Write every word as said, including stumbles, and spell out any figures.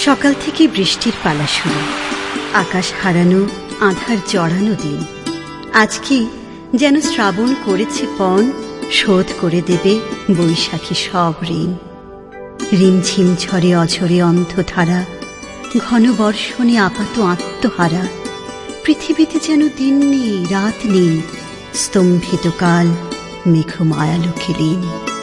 সকাল থেকে বৃষ্টির পালা শুরু, আকাশ হারানো, আঁধার জড়ানো দিন। আজকে যেন শ্রাবণ করেছে পণ, শোধ করে দেবে বৈশাখী সব ঋণ। রিমঝিম ঝরে অঝরে অন্ধধারা, ঘন বর্ষণে আপাত আত্মহারা। পৃথিবীতে যেন দিন নেই, রাত নেই, স্তম্ভিত কাল মেঘ মায়ালোকে লীন।